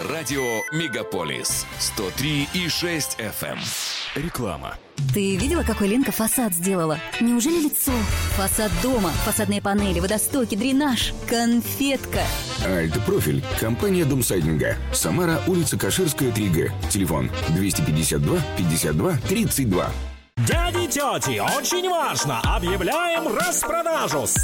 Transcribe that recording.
Радио «Мегаполис» 103,6 FM. Реклама. Ты видела, какой Ленка фасад сделала? Неужели лицо? Фасад дома, фасадные панели, водостоки, дренаж. Конфетка. Альт-профиль. Компания Домсайдинга. Самара, улица Каширская, 3Г. Телефон 252 52 32. Дяди, тети, очень важно! Объявляем распродажу!